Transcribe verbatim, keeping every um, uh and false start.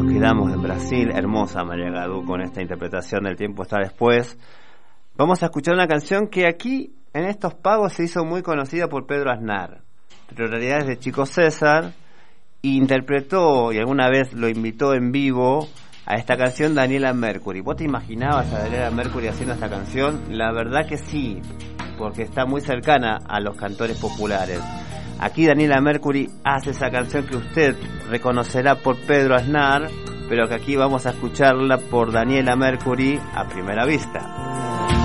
nos quedamos en Brasil. Hermosa María Gadú con esta interpretación del Tiempo está después. Vamos a escuchar una canción que aquí en estos pagos se hizo muy conocida por Pedro Aznar, pero en realidad es de Chico César, y interpretó y alguna vez lo invitó en vivo a esta canción Daniela Mercury. ¿Vos te imaginabas a Daniela Mercury haciendo esta canción? La verdad que sí, porque está muy cercana a los cantores populares. Aquí Daniela Mercury hace esa canción que usted reconocerá por Pedro Aznar, pero que aquí vamos a escucharla por Daniela Mercury a primera vista.